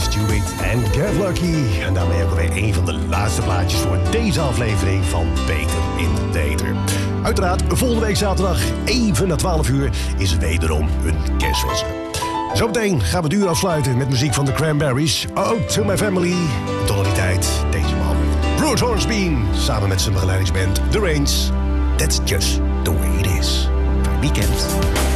Do It and Get Lucky. En daarmee ook alweer een van de laatste plaatjes voor deze aflevering van Beter in Beter. Uiteraard, volgende week zaterdag, even na 12 uur, is wederom een kerstverse. Zometeen gaan we het uur afsluiten met muziek van de Cranberries. Oh, To My Family. Tot op die tijd, deze man. Bruce Hornsby, samen met zijn begeleidingsband The Rains. That's just the way it is. Fijn weekend.